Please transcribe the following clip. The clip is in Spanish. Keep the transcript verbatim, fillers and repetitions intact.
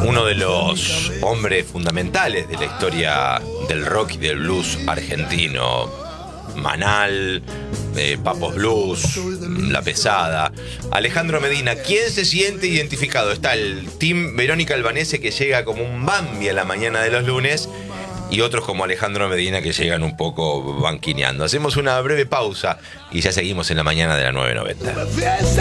uno de los hombres fundamentales de la historia del rock y del blues argentino. Manal, eh, Papos Blues, La Pesada. Alejandro Medina, ¿quién se siente identificado? Está el team Verónica Albanese, que llega como un Bambi a la mañana de los lunes, y otros como Alejandro Medina, que llegan un poco banquineando. Hacemos una breve pausa y ya seguimos en la mañana de la nueve noventa.